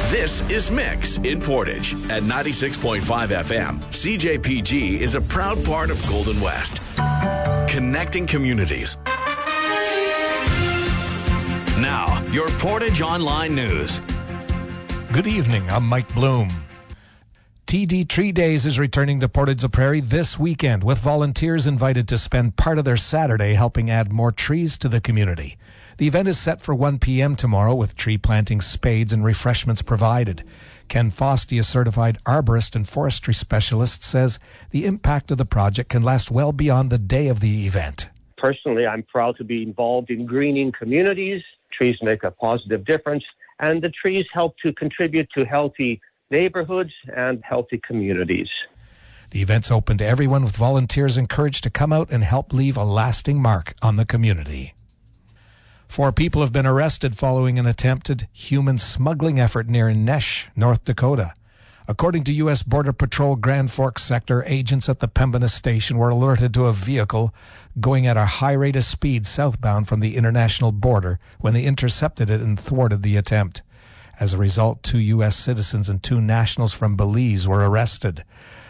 This is Mix in Portage at 96.5 FM. CJPG is a proud part of Golden West, connecting communities. Now, your Portage Online News. Good evening, I'm Mike Bloom. TD Tree Days is returning to Portage la Prairie this weekend, with volunteers invited to spend part of their Saturday helping add more trees to the community. The event is set for 1 p.m. tomorrow, with tree planting spades and refreshments provided. Ken Fosty, a certified arborist and forestry specialist, says the impact of the project can last well beyond the day of the event. Personally, I'm proud to be involved in greening communities. Trees make a positive difference, and the trees help to contribute to healthy neighborhoods and healthy communities. The event's open to everyone, with volunteers encouraged to come out and help leave a lasting mark on the community. 4 people have been arrested following an attempted human smuggling effort near Nesh, North Dakota. According to U.S. Border Patrol Grand Forks sector, agents at the Pembina station were alerted to a vehicle going at a high rate of speed southbound from the international border when they intercepted it and thwarted the attempt. As a result, 2 U.S. citizens and 2 nationals from Belize were arrested.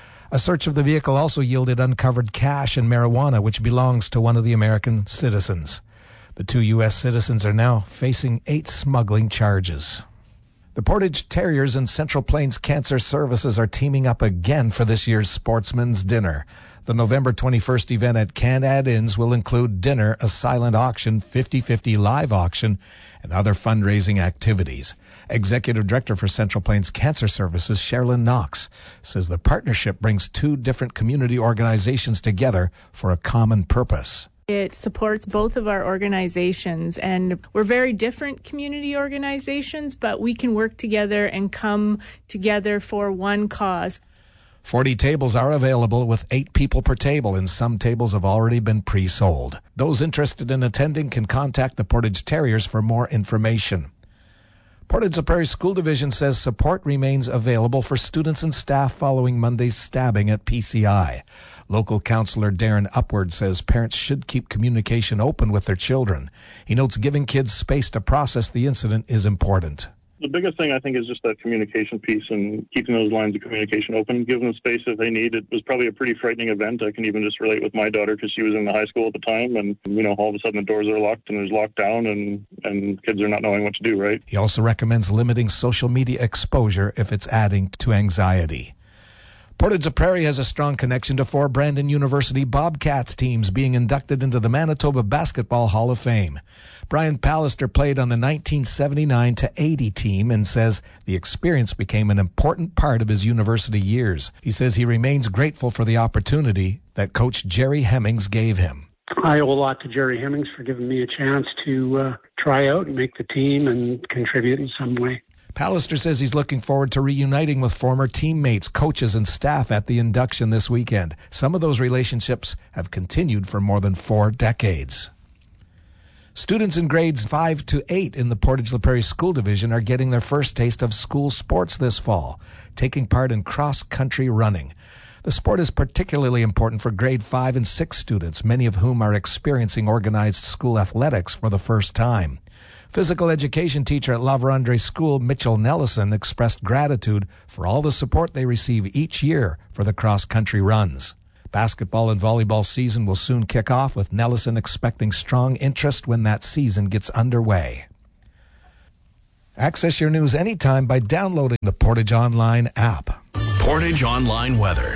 A search of the vehicle also yielded uncovered cash and marijuana, which belongs to one of the American citizens. The 2 U.S. citizens are now facing 8 smuggling charges. The Portage Terriers and Central Plains Cancer Services are teaming up again for this year's Sportsman's Dinner. The November 21st event at Canad Inns will include dinner, a silent auction, 50-50 live auction, and other fundraising activities. Executive Director for Central Plains Cancer Services, Sherilyn Knox, says the partnership brings 2 different community organizations together for a common purpose. It supports both of our organizations, and we're very different community organizations, but we can work together and come together for one cause. 40 tables are available with 8 people per table, and some tables have already been pre-sold. Those interested in attending can contact the Portage Terriers for more information. Portage la Prairie School Division says support remains available for students and staff following Monday's stabbing at PCI. Local councillor Darren Upward says parents should keep communication open with their children. He notes giving kids space to process the incident is important. The biggest thing, I think, is just that communication piece and keeping those lines of communication open, giving them space if they need. It was probably a pretty frightening event. I can even just relate with my daughter because she was in the high school at the time, and, all of a sudden the doors are locked and there's lockdown and kids are not knowing what to do, right? He also recommends limiting social media exposure if it's adding to anxiety. Portage la Prairie has a strong connection to 4 Brandon University Bobcats teams being inducted into the Manitoba Basketball Hall of Fame. Brian Pallister played on the 1979-80 team and says the experience became an important part of his university years. He says he remains grateful for the opportunity that Coach Jerry Hemmings gave him. I owe a lot to Jerry Hemmings for giving me a chance to try out and make the team and contribute in some way. Pallister says he's looking forward to reuniting with former teammates, coaches, and staff at the induction this weekend. Some of those relationships have continued for more than 4 decades. Students in grades 5 to 8 in the Portage la Prairie School Division are getting their first taste of school sports this fall, taking part in cross-country running. The sport is particularly important for grade 5 and 6 students, many of whom are experiencing organized school athletics for the first time. Physical education teacher at La Vérendrye School, Mitchell Nellison, expressed gratitude for all the support they receive each year for the cross-country runs. Basketball and volleyball season will soon kick off, with Nellison expecting strong interest when that season gets underway. Access your news anytime by downloading the Portage Online app. Portage Online weather.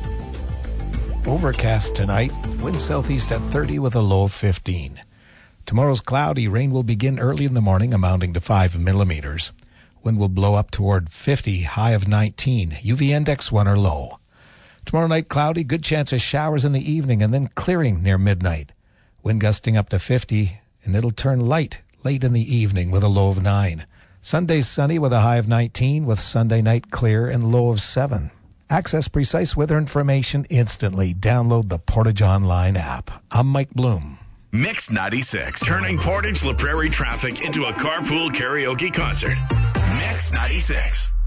Overcast tonight, wind southeast at 30 with a low of 15. Tomorrow's cloudy, rain will begin early in the morning, amounting to 5 millimeters. Wind will blow up toward 50, high of 19. UV index 1 or low. Tomorrow night, cloudy, good chance of showers in the evening and then clearing near midnight. Wind gusting up to 50, and it'll turn light late in the evening with a low of 9. Sunday's sunny with a high of 19, with Sunday night clear and low of 7. Access precise weather information instantly. Download the Portage Online app. I'm Mike Bloom. Mix 96, turning Portage la Prairie traffic into a carpool karaoke concert. Mix 96.